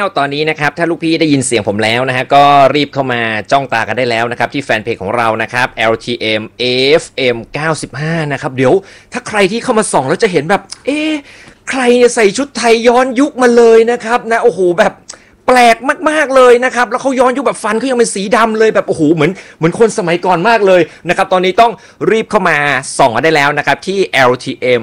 ตอนนี้นะครับถ้าลูกพี่ได้ยินเสียงผมแล้วนะฮะก็รีบเข้ามาจ้องตากันได้แล้วนะครับที่แฟนเพจของเรานะครับ LTM FM 95นะครับเดี๋ยวถ้าใครที่เข้ามาส่องแล้วจะเห็นแบบใครเนี่ยใส่ชุดไทยย้อนยุคมาเลยนะครับนะโอ้โหแบบแปลกมากๆเลยนะครับแล้วเขาย้อนยุคแบบฟันเขายังเป็นสีดำเลยแบบโอ้โหเหมือนคนสมัยก่อนมากเลยนะครับตอนนี้ต้องรีบเข้ามาส่องกันได้แล้วนะครับที่ LTM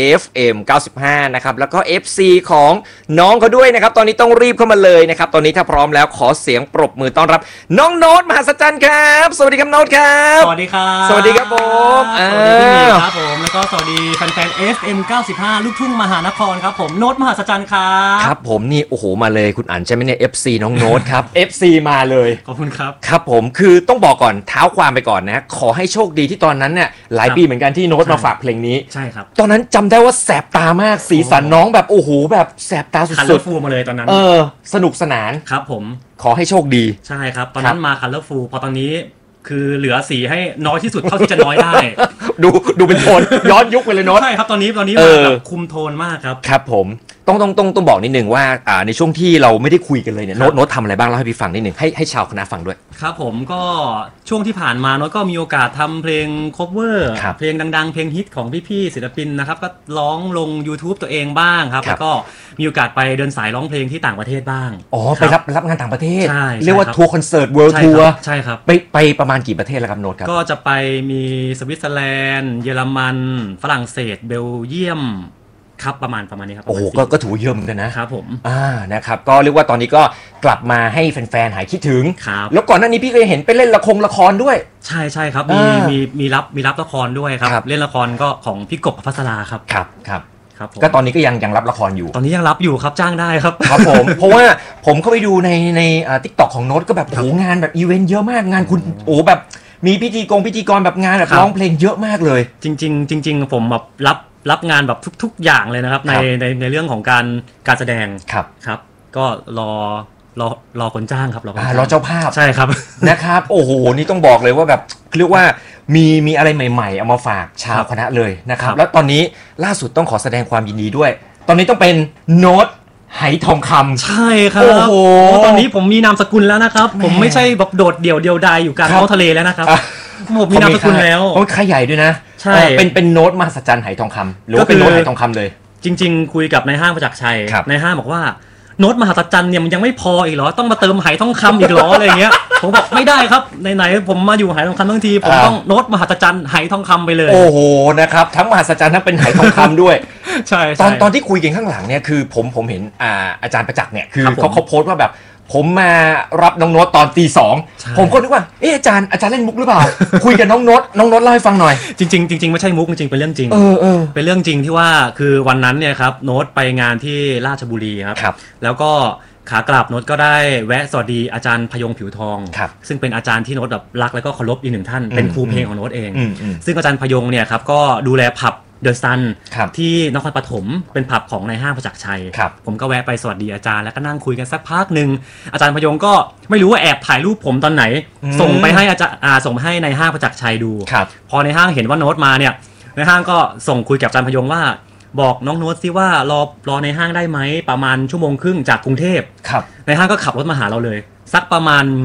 FM 95นะครับแล้วก็ FC ของน้องเขาด้วยนะครับตอนนี้ต้องรีบเข้ามาเลยนะครับตอนนี้ถ้าพร้อมแล้วขอเสียงปรบมือต้อนรับน้องโน้ตมหัศจรรย์ครับสวัสดีครับโน้ตครับสวัสดีครับสวัสดีครับผมสวัสดีพี่หมีครับผมแล้วก็สวัสดีแฟนๆ FM 95ลูกทุ่งมหานครครับผมโน้ตมหัศจรรย์ครับครับผมนี่โอ้โหมาเลยคุณอั๋นใช่ไหมเนี่ย FC น้องโน้ตครับ FC มาเลยขอบคุณครับครับผมคือต้องบอกก่อนเท้าความไปก่อนนะขอให้โชคดีที่ตอนนั้นเนี่ยหลายปีเหมือนกันที่โน้ตมาฝากเพลงนี้ใช่ครับตอนนั้นจำได้ว่าแสบตามากสีสันน้องแบบโอ้โหแบบแสบตาคัลเลสุอดร์ฟูลมาเลยตอนนั้นสนุกสนานครับผมขอให้โชคดีใช่ครับตอนนั้นมาคัลเลอร์ฟูลพอตอนนี้คือเหลือสีให้น้อยที่สุดเท่าที่จะน้อยได้ดูเป็นโทนย้อนยุคไปเลยโน้ตใช่ครับตอนนี้มาแบบคุมโทนมากครับครับผมต้องบอกนิดนึงว่าในช่วงที่เราไม่ได้คุยกันเลยเนี่ยโน้ตทำอะไรบ้างเล่าให้พี่ฟังนิดนึงให้ชาวคณะฟังด้วยครับผมก็ช่วงที่ผ่านมาโน้ตก็มีโอกาสทำเพลง cover เพลงดังๆเพลงฮิตของพี่ๆศิลปินนะครับก็ร้องลง YouTube ตัวเองบ้างครับแล้วก็มีโอกาสไปเดินสายร้องเพลงที่ต่างประเทศบ้างไปรับงานต่างประเทศเรียกว่าทัวร์คอนเสิร์ตเวิลด์ทัวร์ใช่ครับไปประมาณกี่ประเทศแล้วครับโน้ตครับก็จะไปมีสวิตเซอร์แลนด์เยอรมันฝรั่งเศสเบลเยียมครับประมาณนี้ครับโอ้โหก็ถือเยอะเหมือนกันนะครับผมนะครับก็เรียกว่าตอนนี้ก็กลับมาให้แฟนๆหายคิดถึงครับแล้วก่อนหน้านี้พี่เคยเห็นไปเล่นละครด้วยใช่ครับมีรับละครด้วยครับเล่นละครก็ของพี่กบภัสราครับครับก็ตอนนี้ก็ยังรับละครอยู่ตอนนี้ยังรับอยู่ครับจ้างได้ครับครับผม เพราะว่าผมเข้าไปดูในTikTok ของโน้ตก็แบบโหงานแบบอีเวนต์เยอะมากงานคุณโอ้แบบมีพิธีกรแบบงานแบบร้องเพลงเยอะมากเลยจริงผมแบบรับงานแบบทุกอย่างเลยนะครับในเรื่องของการแสดงครับก็รอคนจ้างครับรอเจ้าภาพใช่ครับนะครับโอ้โหนี่ต้องบอกเลยว่าแบบเรียกว่ามีอะไรใหม่ๆเอามาฝากชาวคณะเลยนะครับแล้วตอนนี้ล่าสุดต้องขอแสดงความยินดีด้วยตอนนี้ต้องเป็นโน้ตไหทองคำใช่ครับโอ้โหตอนนี้ผมมีนามสกุลแล้วนะครับผมไม่ใช่แบบโดดเดี่ยวดายอยู่กลางท้องทะเลแล้วนะครับผมมีนามสกุลแล้วโอ้ค่ายใหญ่ด้วยนะใช่เป็นโน้ตมหัศจรรย์ไหทองคำหรือว่าเป็นโน้ตไหทองคำเลยจริงๆคุยกับนายห้างประจักษ์ชัยนายห้างบอกว่าโน้ตมหัศจรรย์เนี่ยมันยังไม่พออีกเหรอต้องมาเติมไหทองคำอีกเหรออะไรเงี้ยผมบอกไม่ได้ครับไหนๆผมมาอยู่ไหทองคำทั้งทีผมต้องโน้ตมหัศจรรย์ไหทองคำไปเลยโอ้โหนะครับทั้งมหัศจรรย์ทั้งเป็นไหทองคำด้วยใช่ตอนที่คุยกันข้างหลังเนี่ยคือผมเห็นอาจารย์ประจักษ์เนี่ยคือเขาโพสต์ว่าแบบผมมารับน้องโน้ตตอนตี 2ผมก็นึกว่าอาจารย์เล่นมุกหรือเปล่า คุยกับน้องโน้ตเล่าให้ฟังหน่อยจริงไม่ใช่มุกจริงเป็นเรื่องจริงเป็นเรื่องจริงที่ว่าคือวันนั้นเนี่ยครับโน้ตไปงานที่ราชบุรีครับแล้วก็ขากลับโน้ตก็ได้แวะสวัสดีอาจารย์พยงผิวทองซึ่งเป็นอาจารย์ที่โน้ตแบบรักแล้วก็เคารพอีกหนึ่งท่านเป็นครูเพลงของโน้ตเองซึ่งอาจารย์พยงเนี่ยครับก็ดูแลผับเดอะซันที่นครปฐมเป็นผับของนายห้างประจักษ์ชัยผมก็แวะไปสวัสดีอาจารย์แล้วก็นั่งคุยกันสักพักหนึ่งอาจารย์พยงก็ไม่รู้ว่าแอบถ่ายรูปผมตอนไหนส่งไปให้อาจารย์ส่งไปให้นายห้างประจักษ์ชัยดูพอในห้างเห็นว่าโน้ตมาเนี่ยในห้างก็ส่งคุยกับอาจารย์พยงว่าบอกน้องโน้ตซิว่ารอในห้างได้ไหมประมาณชั่วโมงครึ่งจากกรุงเทพในห้างก็ขับรถมาหาเราเลยสักประมาณ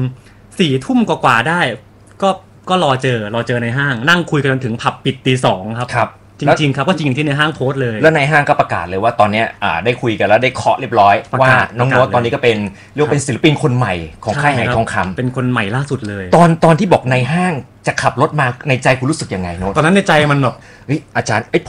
4 ทุ่มกว่าได้ก็รอเจอในห้างนั่งคุยกันจนถึงผับปิดตี 2ครับจริงๆครับก็จริงที่ในห้างโพสต์เลยแล้วในห้างก็ประกาศเลยว่าตอนนี้ได้คุยกันแล้วได้เคาะเรียบร้อยว่าน้องโน้ตตอนนี้ก็เป็นเรียกเป็นศิลปินคนใหม่ของค่ายไหทองคำเป็นคนใหม่ล่าสุดเลยตอนที่บอกในห้างจะขับรถมาในใจคุณรู้สึกยังไงโน้ตตอนนั้นในใจมันแบบอาจารย์